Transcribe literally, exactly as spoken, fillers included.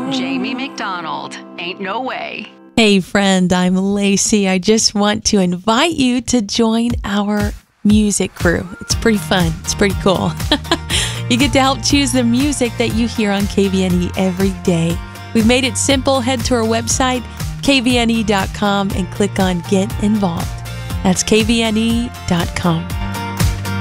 Jamie McDonald. Ain't no way. Hey friend, I'm Lacey. I just want to invite you to join our music crew. It's pretty fun. It's pretty cool. You get to help choose the music that you hear on K V N E every day. We've made it simple. Head to our website, K V N E dot com, and click on Get Involved. That's K V N E dot com.